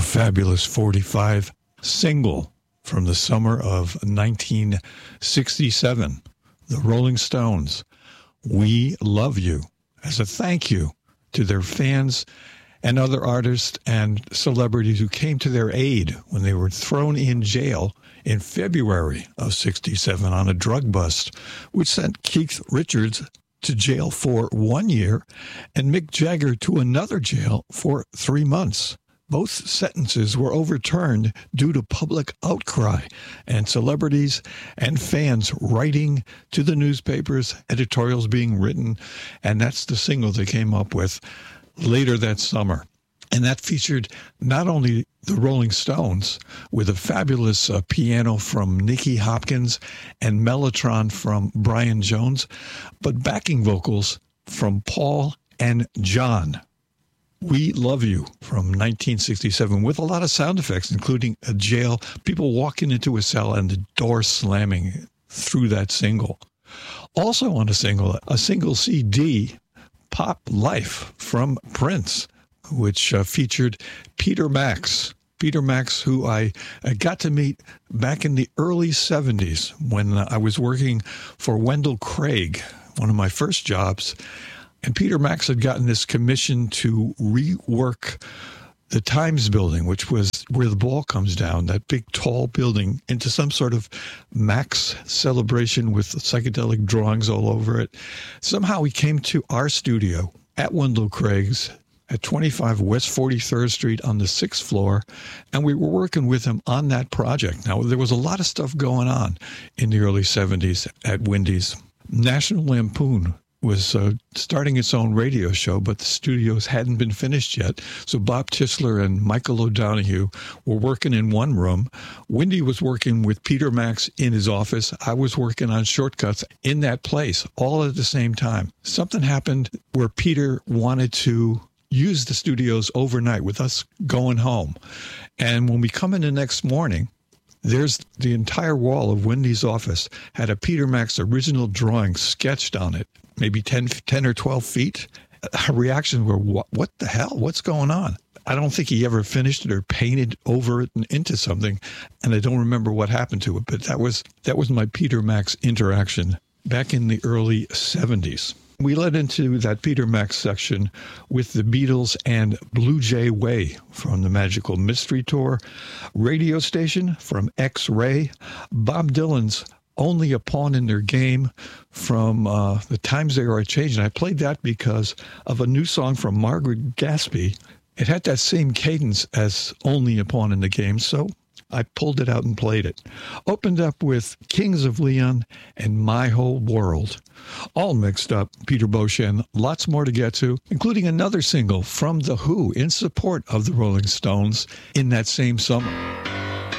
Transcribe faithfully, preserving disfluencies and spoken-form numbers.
fabulous forty-five single from the summer of nineteen sixty-seven, the Rolling Stones, We Love You, as a thank you to their fans and other artists and celebrities who came to their aid when they were thrown in jail in February of sixty-seven on a drug bust, which sent Keith Richards to jail for one year and Mick Jagger to another jail for three months. Both sentences were overturned due to public outcry and celebrities and fans writing to the newspapers, editorials being written, and that's the single they came up with later that summer. And that featured not only the Rolling Stones with a fabulous uh, piano from Nicky Hopkins and Mellotron from Brian Jones, but backing vocals from Paul and John. We Love You from nineteen sixty-seven with a lot of sound effects, including a jail, people walking into a cell and the door slamming through that single. Also on a single, a single C D, Pop Life from Prince, which uh, featured Peter Max. Peter Max, who I, I got to meet back in the early seventies when uh, I was working for Wendell Craig, one of my first jobs. And Peter Max had gotten this commission to rework the Times building, which was where the ball comes down, that big, tall building, into some sort of Max celebration with psychedelic drawings all over it. Somehow he came to our studio at Wendell Craig's at twenty-five West forty-third Street on the sixth floor, and we were working with him on that project. Now, there was a lot of stuff going on in the early seventies at Wendy's. National Lampoon was uh, starting its own radio show, but the studios hadn't been finished yet. So Bob Tischler and Michael O'Donoghue were working in one room. Wendy was working with Peter Max in his office. I was working on Shortcuts in that place, all at the same time. Something happened where Peter wanted to use the studios overnight with us going home. And when we come in the next morning, there's the entire wall of Wendy's office had a Peter Max original drawing sketched on it, maybe ten, ten or twelve feet. Our reactions were, what, what the hell? What's going on? I don't think he ever finished it or painted over it and into something, and I don't remember what happened to it, but that was that was my Peter Max interaction back in the early seventies. We led into that Peter Max section with the Beatles and Blue Jay Way from the Magical Mystery Tour, Radio Station from X-Ray, Bob Dylan's Only a Pawn in Their Game from uh, The Times They Are Changing. I played that because of a new song from Margaret Gaspey. It had that same cadence as Only a Pawn in the Game, so I pulled it out and played it. Opened up with Kings of Leon and My Whole World. All mixed up, Peter Beauchene. Lots more to get to, including another single from The Who in support of the Rolling Stones in that same summer.